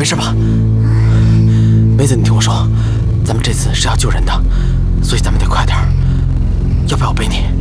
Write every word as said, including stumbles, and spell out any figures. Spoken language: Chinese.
事吧？梅子，你听我说，咱们这次是要救人的，所以咱们得快点儿。要不要我背你？